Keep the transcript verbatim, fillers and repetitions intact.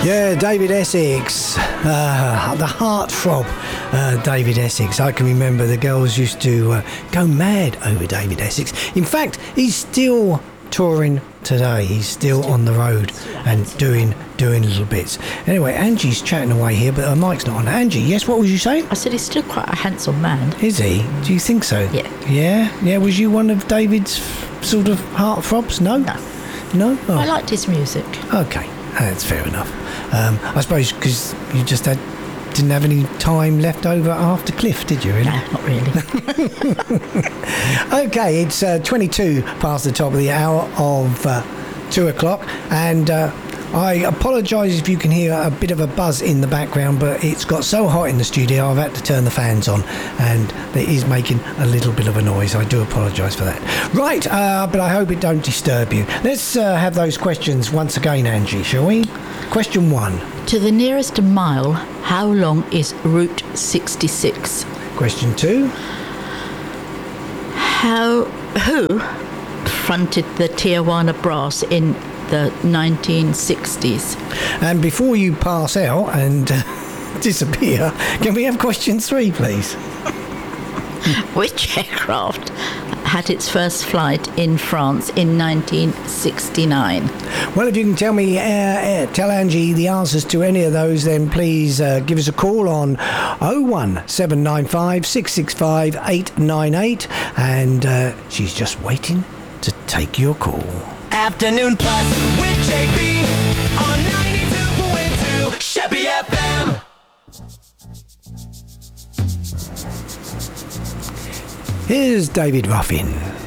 Yeah, David Essex, uh, the heartthrob, uh, David Essex. I can remember the girls used to uh, go mad over David Essex. In fact, he's still touring today. He's still on the road and doing doing little bits. Anyway, Angie's chatting away here, but her mic's not on. Angie, yes, what was you saying? I said he's still quite a handsome man. Is he? Do you think so? Yeah. Yeah? Yeah, was you one of David's sort of heartthrobs? No? No. No? Oh. I liked his music. Okay, that's fair enough. Um, I suppose because you just had didn't have any time left over after Cliff, did you? Really? No, not really. Okay, it's uh, twenty-two past the top of the hour of uh, two o'clock, and uh, I apologise if you can hear a bit of a buzz in the background, but it's got so hot in the studio I've had to turn the fans on, and it is making a little bit of a noise. I do apologise for that. Right, uh, but I hope it don't disturb you. Let's uh, have those questions once again, Angie, shall we? Question one. To the nearest mile, how long is Route sixty-six? Question two. How, who fronted the Tijuana Brass in the nineteen sixties? And before you pass out and uh, disappear, can we have question three, please? Which aircraft had its first flight in France in nineteen sixty-nine? Well, if you can tell me, uh, uh, tell Angie the answers to any of those, then please uh, give us a call on oh one seven nine five, six six five, eight nine eight, and uh, she's just waiting to take your call. Afternoon Plus with J B on ninety-two point two Chevy F M. Here's David Ruffin.